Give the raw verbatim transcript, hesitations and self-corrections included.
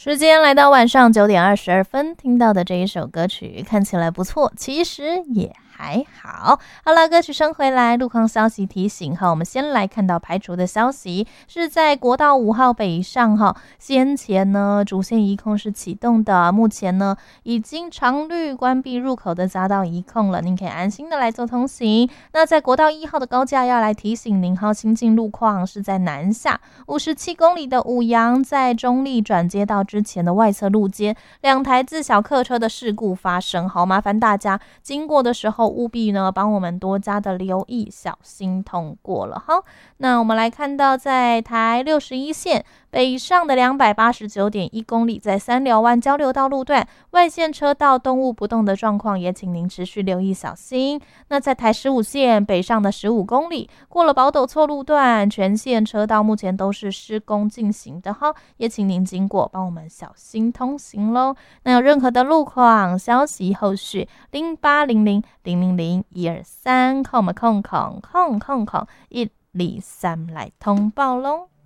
时间来到晚上九点二十二分，听到的这一首歌曲看起来不错，其实也还好。好了，歌曲升回来，路况消息提醒哈，我们先来看到排除的消息，是在国道五号北上哈，先前呢主线移控是启动的，目前呢已经常绿关闭入口的匝道移控了，您可以安心的来做通行。那在国道一号的高架要来提醒您哈，新进路况是在南下五十七公里的五杨，在中立转接到之前的外侧路肩，两台自小客车的事故发生，好麻烦大家经过的时候务必呢帮我们多加的留意，小心通过了。好，那我们来看到在台六十一线北上的两百八十九点一公里，在三寮湾交流道路段外线车道动物不动的状况，也请您持续留意小心。那在台十五线北上的十五公里，过了宝斗错路段，全线车道目前都是施工进行的哈，也请您经过帮我们小心通行咯。那有任何的路况消息，后续零八零零零零零一二三空空空空空一二三来通报咯。